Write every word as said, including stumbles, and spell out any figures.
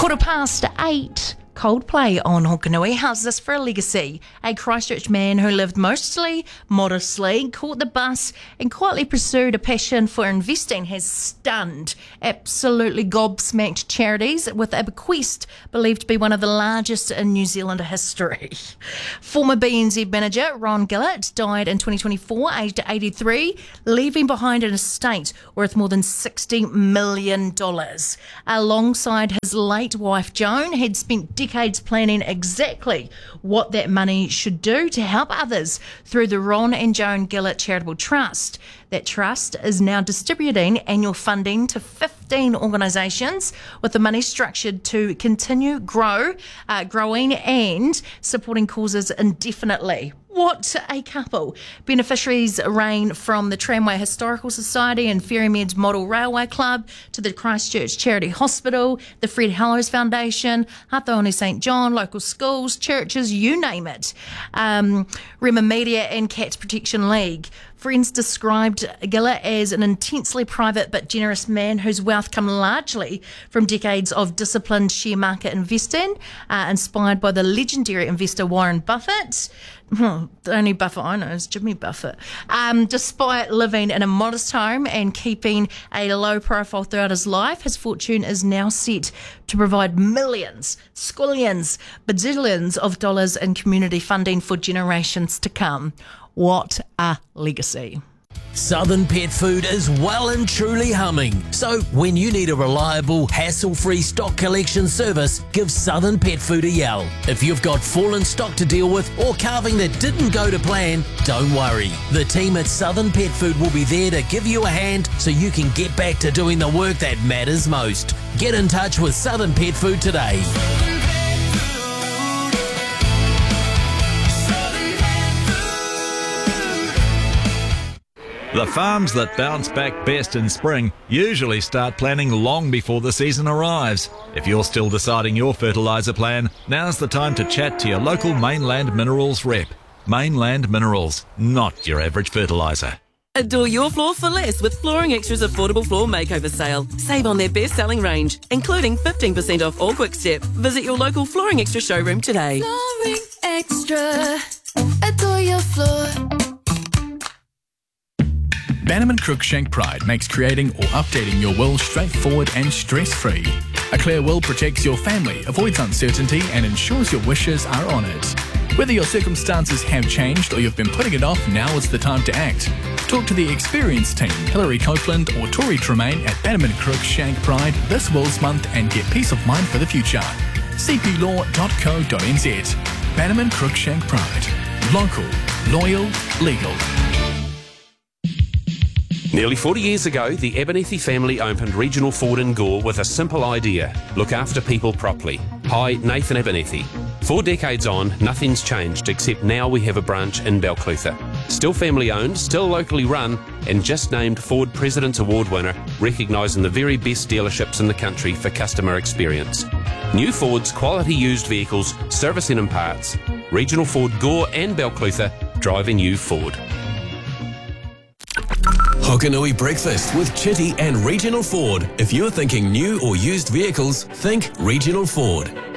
Quarter past eight. Coldplay on Hokanui. How's this for a legacy? A Christchurch man who lived mostly modestly, caught the bus and quietly pursued a passion for investing has stunned, absolutely gobsmacked charities with a bequest believed to be one of the largest in New Zealand history. Former B N Z manager Ron Gillett died in twenty twenty-four, aged eighty-three, leaving behind an estate worth more than sixty million dollars. Alongside his late wife Joan, he'd spent decades planning exactly what that money should do to help others through the Ron and Joan Gillett Charitable Trust. That trust is now distributing annual funding to fifteen organisations, with the money structured to continue grow, uh, growing and supporting causes indefinitely. What a couple. Beneficiaries range from the Tramway Historical Society and Ferrymeads Model Railway Club to the Christchurch Charity Hospital, the Fred Hallows Foundation, Hataone Saint John, local schools, churches, you name it. Um, Rema Media and Cats Protection League. Friends described Gillett as an intensely private but generous man whose wealth come largely from decades of disciplined share market investing, uh, inspired by the legendary investor Warren Buffett. Hmm, the only Buffett I know is Jimmy Buffett. Um, despite living in a modest home and keeping a low profile throughout his life, his fortune is now set to provide millions, squillions, bazillions of dollars in community funding for generations to come. What a legacy. Southern Pet Food is well and truly humming. So when you need a reliable, hassle-free stock collection service, give Southern Pet Food a yell. If you've got fallen stock to deal with or calving that didn't go to plan, don't worry. The team at Southern Pet Food will be there to give you a hand so you can get back to doing the work that matters most. Get in touch with Southern Pet Food today. The farms that bounce back best in spring usually start planning long before the season arrives. If you're still deciding your fertiliser plan, now's the time to chat to your local Mainland Minerals rep. Mainland Minerals, not your average fertiliser. Adore your floor for less with Flooring Extra's affordable floor makeover sale. Save on their best-selling range, including fifteen percent off all Quick Step. Visit your local Flooring Extra showroom today. Flooring Extra, adore your floor. Bannerman Cruikshank Pride makes creating or updating your will straightforward and stress-free. A clear will protects your family, avoids uncertainty and ensures your wishes are honoured. Whether your circumstances have changed or you've been putting it off, now is the time to act. Talk to the experienced team, Hilary Copeland or Tori Tremaine at Bannerman Cruikshank Pride this Wills Month and get peace of mind for the future. c p law dot co dot n z. Bannerman Cruikshank Pride. Local, loyal, legal. Nearly forty years ago, the Abernethy family opened Regional Ford in Gore with a simple idea: look after people properly. Hi, Nathan Abernethy. Four decades on, nothing's changed except now we have a branch in Balclutha. Still family owned, still locally run, and just named Ford President's Award winner, recognising the very best dealerships in the country for customer experience. New Fords, quality used vehicles, servicing and parts. Regional Ford Gore and Balclutha, driving you Ford. Hokanui Breakfast with Chitty and Regional Ford. If you're thinking new or used vehicles, think Regional Ford.